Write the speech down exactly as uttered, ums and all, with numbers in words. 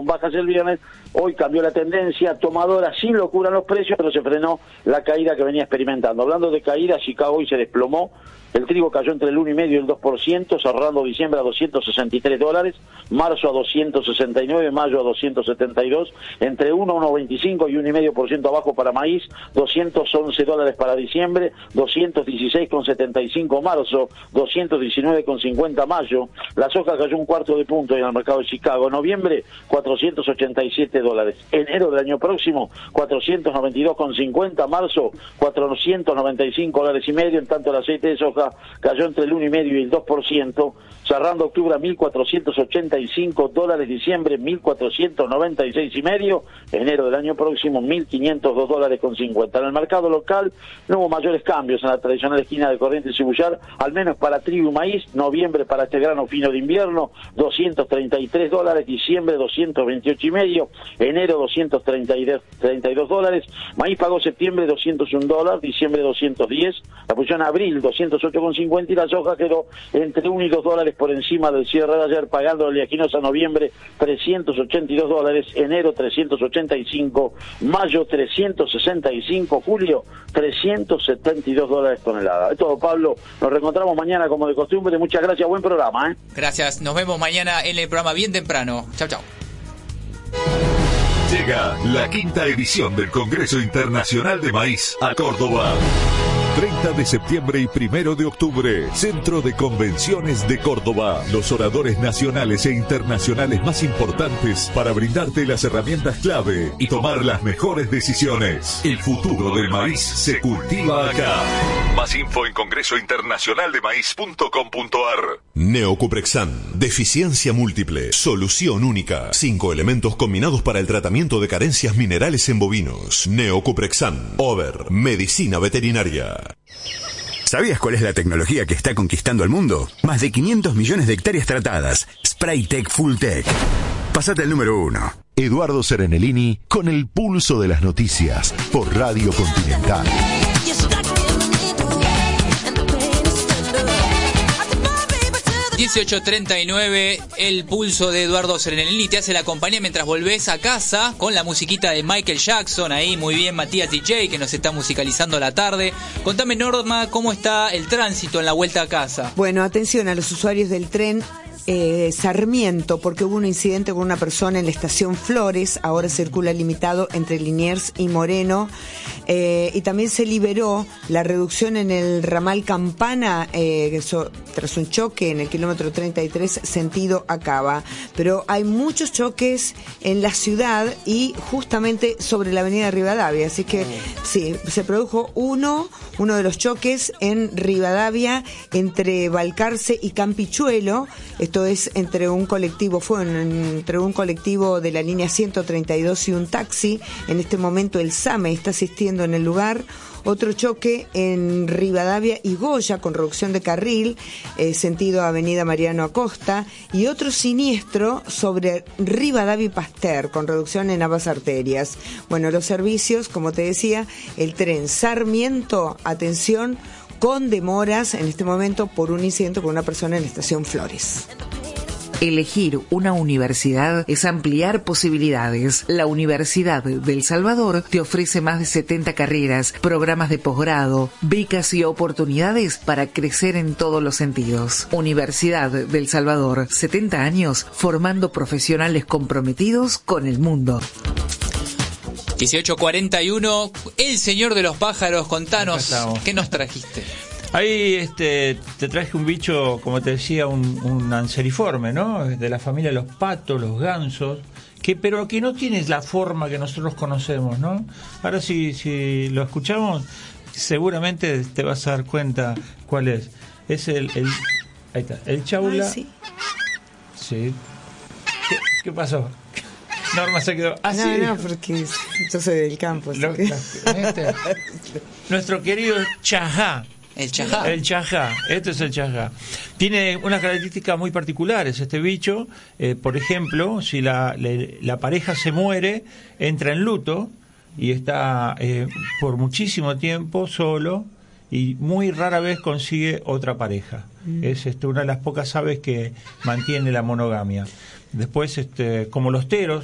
bajas el viernes, hoy cambió la tendencia tomadora, sin locura en los precios, pero se frenó la caída que venía experimentando. Hablando de caída, Chicago hoy se desplomó, el trigo cayó entre el uno coma cinco y el dos por ciento, cerrando diciembre a doscientos sesenta y tres dólares, marzo a doscientos sesenta y nueve, mayo a doscientos setenta y dos, entre uno, uno coma veinticinco y uno coma cinco por ciento abajo para maíz, doscientos once dólares para diciembre, doscientos dieciséis coma setenta y cinco marzo, doscientos diecinueve coma cincuenta mayo, la soja cayó un cuarto de punto en el mercado de Chicago, noviembre cuatrocientos ochenta y siete dólares, enero del año próximo cuatrocientos noventa y dos coma cincuenta, marzo cuatrocientos noventa y cinco dólares y medio, en tanto el aceite de soja cayó entre el uno coma cinco y el dos por ciento, cerrando octubre a mil cuatrocientos ochenta y cinco dólares, diciembre mil cuatrocientos noventa y seis y medio, enero del año próximo mil quinientos dos dólares con cincuenta. En el mercado local no hubo mayores cambios en la tradicional esquina de Corrientes y Bullar, al menos para trigo y maíz, noviembre para este grano fino de invierno doscientos treinta y tres dólares, diciembre doscientos veintiocho y medio, enero doscientos treinta y dos dólares, maíz pagó septiembre doscientos un dólares, diciembre doscientos diez, la posición abril doscientos ocho con cincuenta y la soja quedó entre uno y dos dólares por encima del cierre de ayer, pagando oleaginosa noviembre trescientos ochenta y dos dólares, enero trescientos ochenta y cinco, mayo trescientos sesenta y cinco, julio trescientos setenta y dos dólares tonelada. Es todo, Pablo, nos reencontramos mañana como de costumbre, muchas gracias, buen programa, ¿eh? Gracias, nos vemos mañana en el programa bien temprano. Chau, chau. Llega la quinta edición del Congreso Internacional de Maíz a Córdoba. treinta de septiembre y primero de octubre, Centro de Convenciones de Córdoba. Los oradores nacionales e internacionales más importantes para brindarte las herramientas clave y tomar las mejores decisiones. El futuro del maíz se cultiva acá. Más info en congreso internacional de maíz punto com punto ar. Neocuprexan, deficiencia múltiple, solución única. Cinco elementos combinados para el tratamiento de carencias minerales en bovinos. Neocuprexan, Over, medicina veterinaria. ¿Sabías cuál es la tecnología que está conquistando el mundo? Más de quinientos millones de hectáreas tratadas. Spraytec Fulltech. Pasate al número uno. Eduardo Serenellini con el pulso de las noticias por Radio Continental. dieciocho treinta y nueve, el pulso de Eduardo Serenellini te hace la compañía mientras volvés a casa con la musiquita de Michael Jackson. Ahí muy bien Matías D J que nos está musicalizando la tarde. Contame, Norma, cómo está el tránsito en la vuelta a casa. Bueno, atención a los usuarios del tren Eh, Sarmiento, porque hubo un incidente con una persona en la estación Flores. Ahora circula limitado entre Liniers y Moreno, eh, y también se liberó la reducción en el ramal Campana, eh, eso, tras un choque en el kilómetro treinta y tres sentido Acaba. Pero hay muchos choques en la ciudad y justamente sobre la avenida Rivadavia, así que sí, se produjo uno uno de los choques en Rivadavia entre Balcarce y Campichuelo. Esto es entre un colectivo, fue entre un colectivo de la línea ciento treinta y dos y un taxi. En este momento el SAME está asistiendo en el lugar. Otro choque en Rivadavia y Goya con reducción de carril, eh, sentido Avenida Mariano Acosta, y otro siniestro sobre Rivadavia y Pasteur con reducción en ambas arterias. Bueno, los servicios, como te decía, el tren Sarmiento, atención, con demoras en este momento por un incidente con una persona en la estación Flores. Elegir una universidad es ampliar posibilidades. La Universidad de El Salvador te ofrece más de setenta carreras, programas de posgrado, becas y oportunidades para crecer en todos los sentidos. Universidad de El Salvador, setenta años formando profesionales comprometidos con el mundo. dieciocho cuarenta y uno, el señor de los pájaros, contanos, ¿qué nos trajiste? Ahí este, te traje un bicho, como te decía, un, un anseriforme, ¿no? De la familia de los patos, los gansos, que pero que no tiene la forma que nosotros conocemos, ¿no? Ahora si, si lo escuchamos, seguramente te vas a dar cuenta cuál es. Es el... el ahí está, el chaula. Ay, sí. Sí. ¿Qué, qué pasó? Norma se quedó así. No, no, porque yo soy del campo. Lo, que... este, nuestro querido chajá. El chajá. El chajá, este es el chajá. Tiene unas características muy particulares este bicho. Eh, por ejemplo, si la, le, la pareja se muere, entra en luto y está eh, por muchísimo tiempo solo y muy rara vez consigue otra pareja. Mm. Es este, una de las pocas aves que mantiene la monogamia. Después, este, como los teros,